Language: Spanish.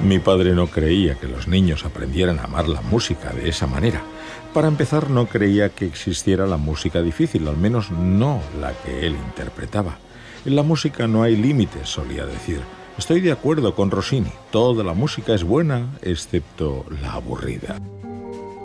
Mi padre no creía que los niños aprendieran a amar la música de esa manera. Para empezar, no creía que existiera la música difícil, al menos no la que él interpretaba. En la música no hay límites, solía decir. Estoy de acuerdo con Rossini. Toda la música es buena, excepto la aburrida.